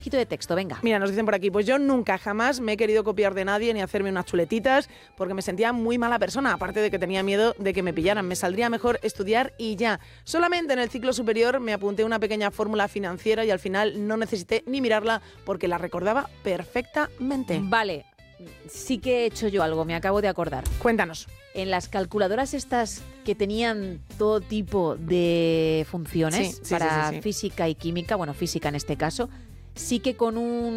Poquito de texto, venga. Mira, nos dicen por aquí, pues yo nunca jamás me he querido copiar de nadie ni hacerme unas chuletitas porque me sentía muy mala persona, aparte de que tenía miedo de que me pillaran. Me saldría mejor estudiar y ya. Solamente en el ciclo superior me apunté una pequeña fórmula financiera y al final no necesité ni mirarla porque la recordaba perfectamente. Vale, sí que he hecho yo algo, me acabo de acordar. Cuéntanos. En las calculadoras estas que tenían todo tipo de funciones para física y química, bueno, física en este caso, sí que con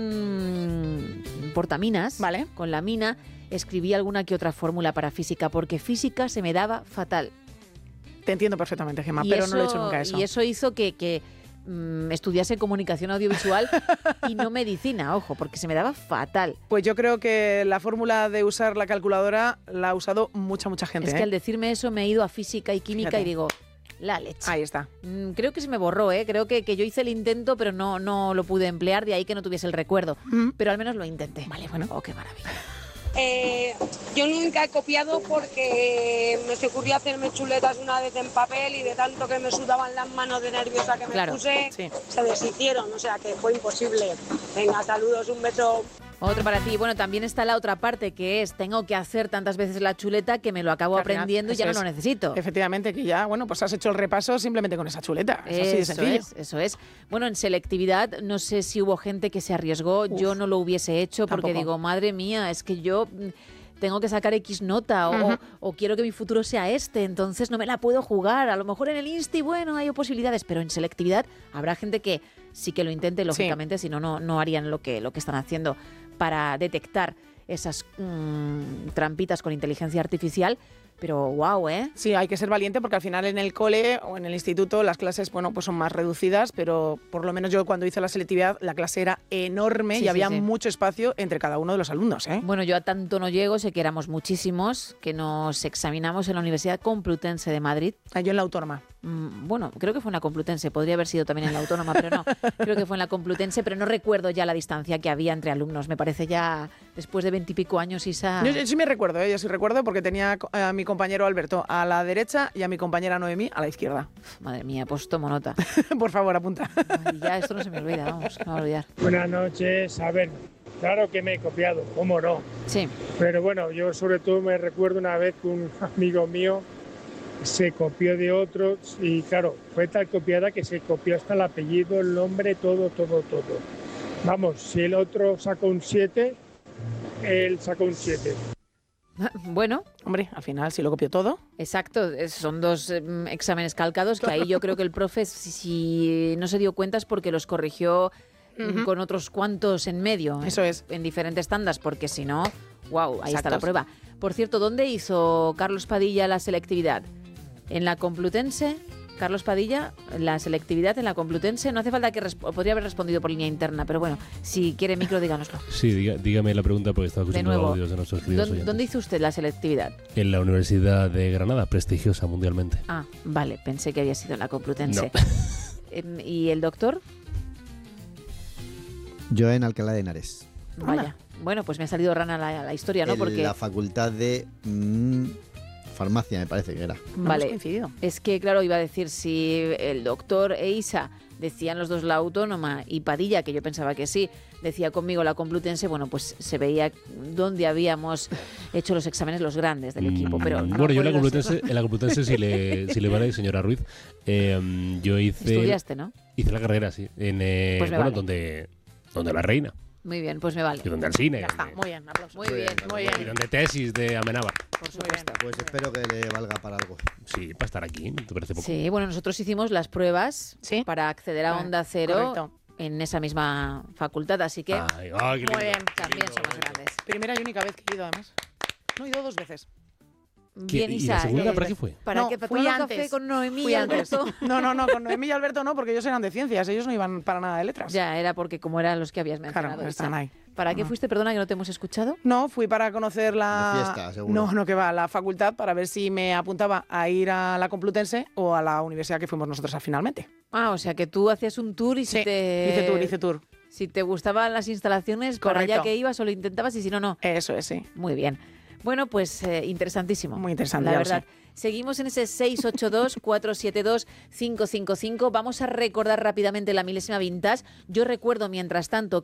un portaminas, ¿vale? Con la mina, escribí alguna que otra fórmula para física, porque física se me daba fatal. Te entiendo perfectamente, Gemma, pero no lo he hecho nunca eso. Y eso hizo que estudiase comunicación audiovisual y no medicina, ojo, porque se me daba fatal. Pues yo creo que la fórmula de usar la calculadora la ha usado mucha gente. Es que al decirme eso me he ido a física y química. Fíjate. Y digo, la leche. Ahí está. Creo que se me borró, creo que yo hice el intento, pero no lo pude emplear, de ahí que no tuviese el recuerdo. Pero al menos lo intenté. Vale, bueno. Oh, qué maravilla. Yo nunca he copiado porque me se ocurrió hacerme chuletas una vez en papel y de tanto que me sudaban las manos de nerviosa que me puse, se deshicieron, o sea que fue imposible. Venga, saludos, un beso. Otro para ti. Bueno, también está la otra parte, que es tengo que hacer tantas veces la chuleta que me lo acabo aprendiendo y ya no lo necesito. Efectivamente, que ya, bueno, pues has hecho el repaso simplemente con esa chuleta. Es así de sencillo. Eso es. Bueno, en selectividad no sé si hubo gente que se arriesgó. Yo no lo hubiese hecho porque digo, madre mía, es que yo tengo que sacar X nota o quiero que mi futuro sea entonces no me la puedo jugar. A lo mejor en el Insti, bueno, hay posibilidades, pero en selectividad habrá gente que sí que lo intente, lógicamente, si no, no harían lo que están haciendo para detectar esas trampitas con inteligencia artificial. Pero guau, ¿eh? Sí, hay que ser valiente porque al final en el cole o en el instituto las clases, bueno, pues son más reducidas, pero por lo menos yo cuando hice la selectividad la clase era enorme y había mucho espacio entre cada uno de los alumnos, ¿eh? Bueno, yo a tanto no llego, sé que éramos muchísimos, que nos examinamos en la Universidad Complutense de Madrid. Yo en la Autónoma. Bueno, creo que fue en la Complutense, podría haber sido también en la Autónoma, pero no, creo que fue en la Complutense, pero no recuerdo ya la distancia que había entre alumnos, me parece ya después de 20 y pico años, Isa. Yo sí me recuerdo, yo sí recuerdo porque tenía a mi compañero Alberto a la derecha y a mi compañera Noemí a la izquierda. Madre mía, pues tomo nota. Por favor, apunta. Ay, ya esto no se me olvida, vamos, no me voy a olvidar. Buenas noches, a ver, claro que me he copiado, ¿cómo no? Sí. Pero bueno, yo sobre todo me recuerdo una vez que un amigo mío se copió de otros y claro, fue tal copiada que se copió hasta el apellido, el nombre, todo. Vamos, si el otro sacó un 7, él sacó un 7. Bueno, hombre, al final si lo copió todo. Exacto, son dos exámenes calcados que ahí yo creo que el profe, si no se dio cuenta es porque los corrigió con otros cuantos en medio. Eso es. En diferentes tandas, porque si no, wow, ahí está la prueba. Por cierto, ¿dónde hizo Carlos Padilla la selectividad? ¿En la Complutense? Carlos Padilla, la selectividad en la Complutense, no hace falta que podría haber respondido por línea interna, pero bueno, si quiere micro, díganoslo. Sí, dígame la pregunta porque estaba escuchando audios de nuestros queridos oyentes. ¿Dónde hizo usted la selectividad? En la Universidad de Granada, prestigiosa mundialmente. Ah, vale, pensé que había sido en la Complutense. No. ¿Y el doctor? Yo en Alcalá de Henares. Vaya, bueno, pues me ha salido rana la historia, ¿no? Porque la facultad de... farmacia me parece que era. Vale, es que claro, iba a decir, si el doctor e Isa decían los dos la Autónoma y Padilla, que yo pensaba que sí, decía conmigo la Complutense, bueno, pues se veía dónde habíamos hecho los exámenes los grandes del equipo. Pero bueno, yo en la Complutense si le vale, señora Ruiz, yo hice... Estudiaste, ¿no? Hice la carrera, sí, en pues bueno, vale. donde la reina. Muy bien, pues me vale. Y donde el cine. Ya está, muy bien, aplausos. Muy bien. Y donde tesis de Amenábar. Por supuesto. Pues espero que le valga para algo. Sí, para estar aquí, ¿te parece poco? Sí, bueno, nosotros hicimos las pruebas para acceder a Onda Cero en esa misma facultad, así que muy bien, también somos grandes. Primera y única vez que he ido, además. No, he ido 2 veces. Bien, ¿Y Isa, la segunda para qué fue? ¿Para qué? ¿Para fui tomar un antes. café con Noemí Fui y antes. Alberto? No, con Noemí y Alberto no, porque ellos eran de ciencias, ellos no iban para nada de letras. Ya, era porque como eran los que habías mencionado. Claro, están ahí. ¿Para qué fuiste? Perdona que no te hemos escuchado. No, fui para conocer La fiesta, seguro. No, que va, la facultad, para ver si me apuntaba a ir a la Complutense o a la universidad que fuimos nosotros finalmente. Ah, o sea que tú hacías un tour y hice tour. Si te gustaban las instalaciones, para allá que ibas o lo intentabas y si no, no. Eso es, sí. Muy bien. Bueno, pues interesantísimo. Muy interesante, la verdad. Seguimos en ese 682-472-555. Vamos a recordar rápidamente la milésima vintage. Yo recuerdo, mientras tanto,